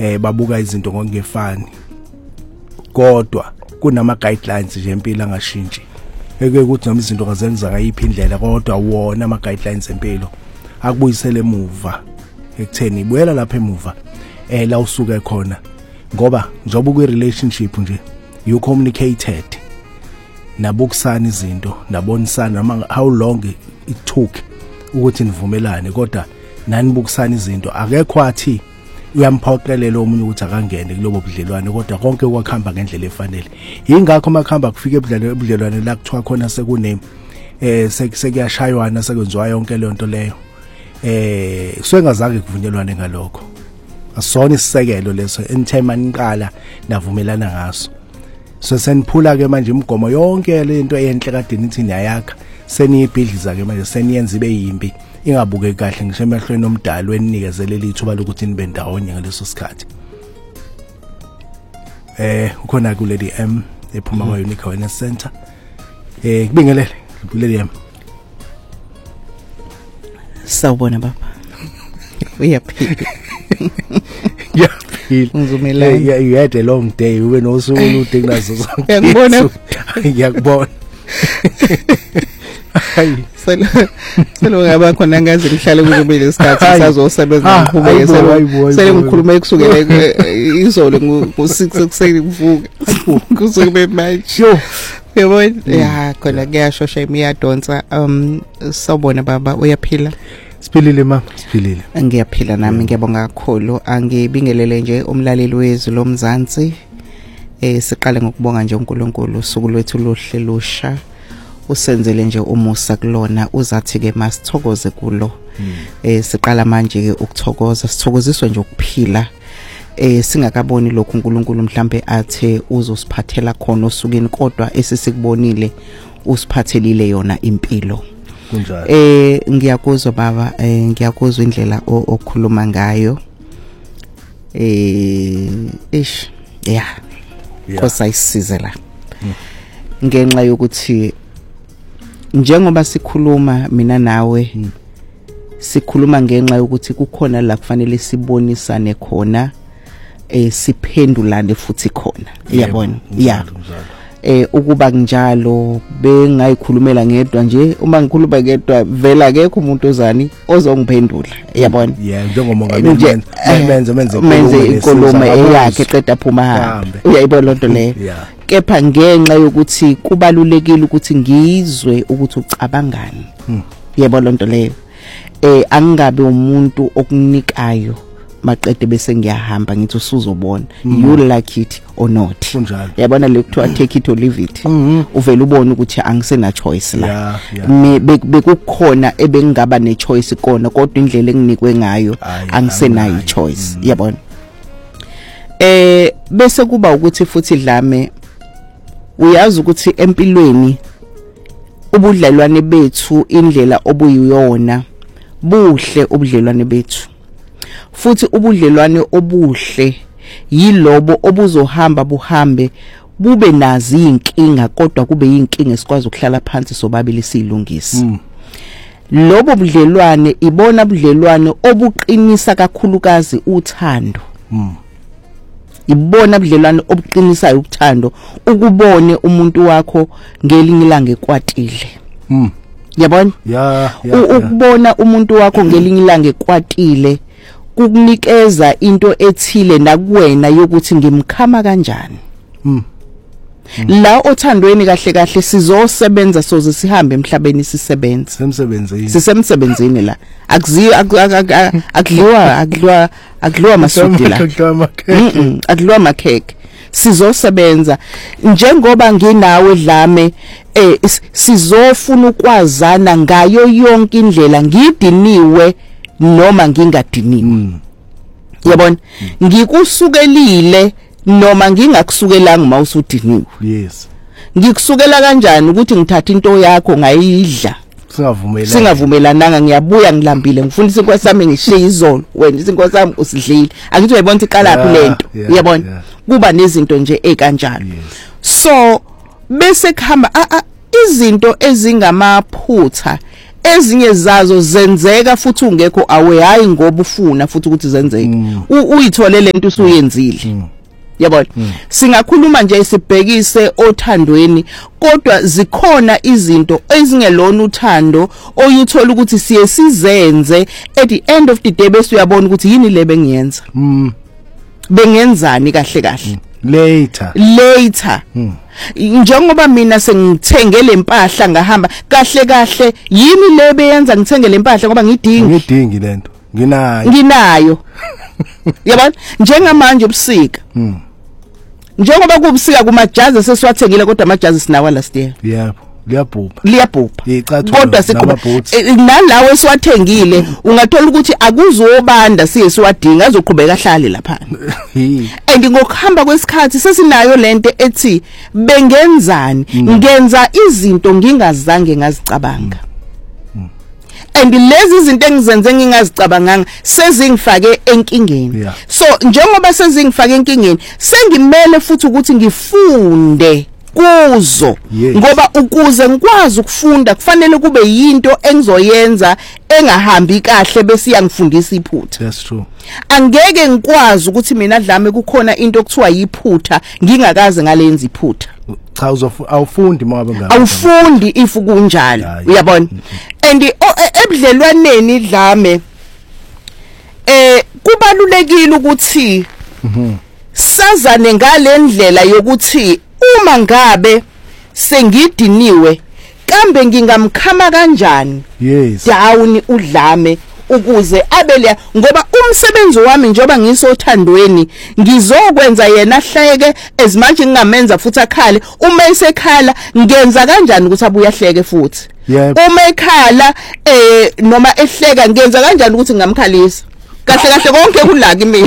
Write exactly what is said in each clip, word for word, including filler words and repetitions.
eh babuka izinto ngokungefani kodwa kunama guidelines nje empilo angashintshi eke ukuthi noma izinto kazenza ngayiphi indlela kodwa wona ama guidelines empilo akubuyisele emuva ekutheni ibuyela lapha emuva eh la usuka khona ngoba njoba ku relationship nje you communicated nabukusana izinto nabonisana how long it took ukuthi nivumelane kodwa nanibukusana izinto akekho athi uyamphoqelela omunye ukuthi akangene kulobo budlelwane kodwa konke kwakhamba ngendlela efanele ingakho makhamba kufika ebudlelwane la kuthiwa khona sekune eh sekuyashaywana sekwenziwa yonke le nto leyo eh kusengazange kuvunyelwane ngalokho asona isisekelo leso anytime aniqala navumelana ngaso so seniphula ke manje imigomo yonke lento enhle kade nithi niyayakha seniyibhidliza ke manje seniyenza ibe yimbi ingabuke kahle ngisho emehlweni omdala weninikezele ithuba lokuthi nibe ndawonye ngaleso sikhathi eh ukhona ku Lady M ephuma kwa Unique Awareness Center eh kubingelele Lady M sawubona baba uyaphila yaphila ngizumelana yeah you had a long day ube nosuku olude kunazo zonke ngiyakubona ngiyakubona hayi selo selo ngaba khona ngazi lihlale kuzobe lesikhathi sazosebenza ngiqhubeke selo sele ngikhuluma ekusukela izolo ngo six ekuseni ngivuka kuzobe manje yebo ya khona kuyashosha imiyadonsa um sawubona baba uyaphila siphilile ma siphilile ngiyaphila nami ngiyabonga kakhulu angibingelele nje umlaleli wezwi lomzansi eh siqale ngokubonga nje uNkulunkulu usuku lwethu lohle lusha usenzele nje umusa kulona uzathi ke masithokoze kulo eh siqala manje ke ukuthokoza sithokoziswa nje ukuphila eh singakaboni lokhu uNkulunkulu mhlambe athe uzosiphathela khona osukeni kodwa esisikubonile usiphathelile yona impilo kunjalo eh ngiyakuzwa baba eh ngiyakuzwa indlela okhuluma ngayo eh ish yeah kosa isize la ngenxa yokuthi njengoba sikhuluma mina nawe sikhuluma ngenxa yokuthi kukhona la kufanele sibonisane khona eh siphendulane futhi khona uyabona yeah eh ukuba njalo bengayikhulumela ngedwa nje uma ngikhuluma ngedwa vela akekho umuntu ozani ozongiphendula uyabona yeah njengomongameli menze menze menze inkulumo eyakhe eqeda phuma hamba uyayibona lonto leyo kepha ngenxa yokuthi kubalulekile ukuthi ngizwe ukuthi ucabangani uyayibona lonto leyo eh angabe umuntu okunikayo maqede bese ngiyahamba ngithi usuzobona you like it or not yabona lekuthiwa take it or leave it uvela ubone ukuthi angisena choice la bekukhona ebengaba ne choice kona kodwa indlela enginikwe ngayo angisenayo choice yabona eh bese kuba ukuthi futhi dlame uyazi ukuthi empilweni ubudlelwane bethu indlela obuyiyona buhle ubudlelwane bethu futhi ubudlelwane obuhle yilobo obuzohamba buhambe bube nazi inkinga kodwa kube yinkinga esikwazi ukuhlala phansi sobabili silungisa lobo budlelwane ibona budlelwane obuqinisa kakhulukazi uthando ibona budlelwane obuqinisayo ukuthando ukubone umuntu wakho ngelinye ilanga ekwatile yabona yeah ukubona umuntu wakho ngelinye ilanga ekwatile kukunikeza into ethile nakuwena yokuthi ngimkhama kanjani mm. la othandweni kahle kahle sizosebenza soze sihambe emhlabeni sisebenza semsebenzini sisemsebenzini la akuziyo akudliwa akudliwa akudliwa masudi la akudliwa makheke sizosebenza njengoba nginawe dlame eh sizofuna ukwazana ngayo yonke indlela ngidiniwe noma ngingadiniwe yabona ngikusukelile noma ngingakusukelanga mawusudiniwe yes ngikusukela kanjani ukuthi ngithatha into yakho ngayidla singavumelana singavumelananga ngiyabuya ngilambile ngifundisa inkosi yami ngishiye izolo wena izinkosi yami usidlile akithi uyayibona ukuthi iqala laphi lento uyabona kuba nezinto nje ekanjalo so bese kuhamba izinto ezingamaphutha ezinye zazo zenzeka futhi ungekho awe hayi ngoba ufuna futhi ukuthi zenzeke mm. uyithole lento usuyenzile mm. yabona mm. singakhuluma nje sibhekise othandweni kodwa zikhona izinto ezingelona uthando oyithola ukuthi siye sizenze at the end of the day bese uyabona ukuthi yini le bengiyenza mm. bengenzani kahle kahle mm. later later mm. njengoba mina sengithenge lempahla ngahamba kahle kahle yini le beyenza ngithenge lempahla ngoba ngidingi ngidingi lento nginayo nginayo yabona njengamanje ubusika mm. njengoba kubusika kumajazi sesiwathengile kodwa amajazi sinawa last year yebo liyabhubha liyabhubha kodwa siqhubha nalawo esiwathengile ungathola ukuthi akuzobanda siye siwadinga azoqhubeka hlale lapha and ngokuhamba kwesikhathi sesinayo lento ethi bengenzani ngenza izinto ngingazange ngazicabanga and lezi izinto engizenze ngingazicabanganga sezingifake enkingeni yeah. So njengoba sezingifake enkingeni sengimele futhi ukuthi ngifunde kuzo yes. Ngoba ukuze ngikwazi ukufunda kufanele kube yinto engizoyenza engahambi kahle bese iyangifundisa iphutha. That's true. Angeke ngikwazi ukuthi mina Dlame kukhona into okuthiwa yiphutha ngingakaze ngalenza iphutha. Cha uzofu awufundi mabe ngabe. Awufundi if kunjalo uyabona. And ebudlelwaneni Dlame eh kubalulekile ukuthi mhm sazane ngalendlela yokuthi uma ngabe sengidiniwe kambe ngingamkhama kanjani yes down uDlame ukuze abele ngoba umsebenzi wami njoba ngisothandweni ngizokwenza yena hleke as manje ngingamenza futhi akhale uma esekhala ngenza kanjani ukuthi abuye ahleke futhi yep. Uma ekhala eh noma ehleka ngenza kanjani ukuthi ngamkhalisa kahle kahle konke kulaki mina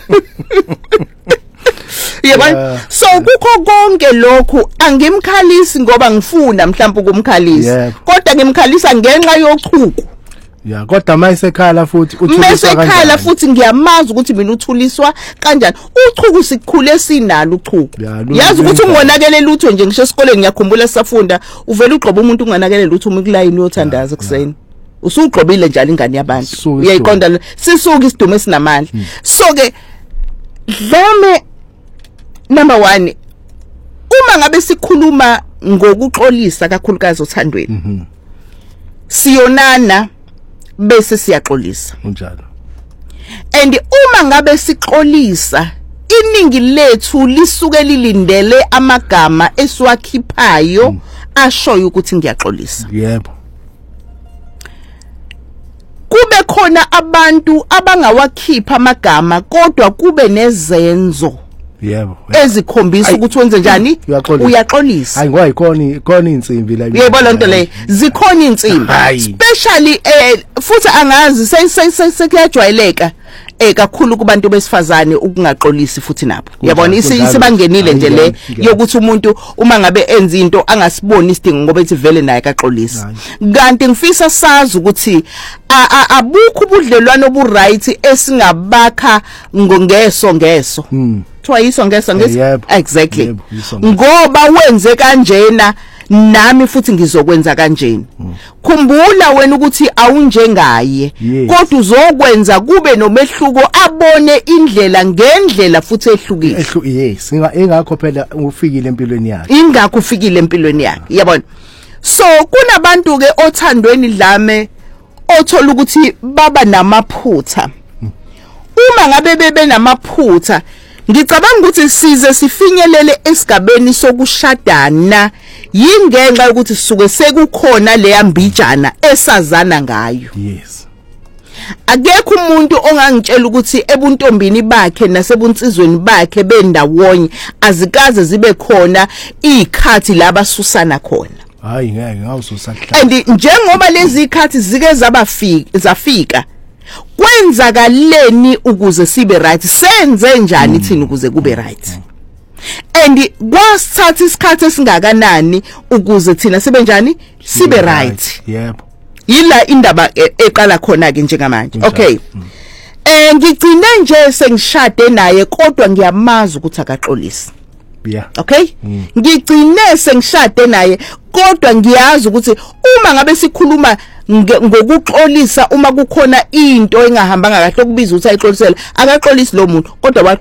yabona yeah. So kukho konke lokhu angimkhalisi ngoba ngifuna mhlawumbe ukumkhalisa yeah. Kodwa ngimkhalisa ngenxa yochuku yeah kodwa mayisekhala futhi uthuliswa kanjani mesekhala futhi ngiyamazi ukuthi mina uthuliswa kanjani uchuku sikhule sinalo uchuku yeah, yazi ukuthi ungonakele lutho nje ngisho esikoleni ngiyakhumbula sisafunda uvela ugqoba umuntu ungonakele lutho uma kulayini uyothandaza kuseni usugqobile njalo ingane yabantu uyayiqonda sisuka isidumo esinamandla hmm. So ke Dlame number one uma ngabe sikhuluma ngokuxolisa kakhulukazi othandweni mhm siyonana bese siyaxolisa unjalo and uma ngabe sixolisa iningi lethu lisuke lilindele amagama esiwakhiphayo mm. ashoyo ukuthi ngiyaxolisa yebo kube khona abantu abangawakhipha amagama kodwa kube nezenzo yebo ezikhombisa ukuthi wenze njani uyaxolisa hayi ngoba ikoni ikoni insimbi la yebo lonto le zikhona insimbi especially eh futhi angazi sekuyajwayeleka eh kakhulu kubantu besifazane ukungaxolisi futhi nabo yabona isibangenile nje le yokuthi umuntu uma ngabe enza into angasiboni isidingo ngoba ethi vele naye akaxolisi kanti ngifisa sazi ukuthi abukho ubudlelwano obu right esingabakha ngongeso ngeso twayiso ngeso ngeso exactly ngoba wenze kanjena nami futhi ngizokwenza kanjeni khumbula wena ukuthi awunjengaye kodwa uzokwenza kube nomehluko abone indlela ngendlela futhi ehlukile yes ingakho phela ufikile empilweni yakhe ingakho ufikile empilweni yakhe yabona so kunabantu ke othandweni Dlame othola ukuthi baba namaphutha uma ngabe bebe namaphutha ngicabanga ukuthi size sifinyelele esigabeni sokushadana yingenxa ukuthi sisuke sekukhona leyambijana esazana ngayo yes akekho umuntu ongangitshela ukuthi ebuntombini bakhe nasebunsizweni bakhe bendawonye azikaze zibe khona ikhathi labasusana khona hayi ngeke ngawususahlala and njengoba lezi ikhathi zike zabafika zafika kwenzakaleni ukuze sibe right senze njani thina ukuze kube right and kwasithatha isikhathi esingakanani ukuze thina sibe njani sibe right yebo yila indaba eqala khona ke njengamanje okay eh ngigcine nje sengishade naye kodwa ngiyamazi ukuthi akaxolisi yeah okay mm. ngigcine sengishade naye kodwa ngiyazi ukuthi uma ngabe sikhuluma ngokuxolisa uma kukhona into engahambanga kahle okubiza ukuthi ayixolisele akaxolisi lo muntu kodwa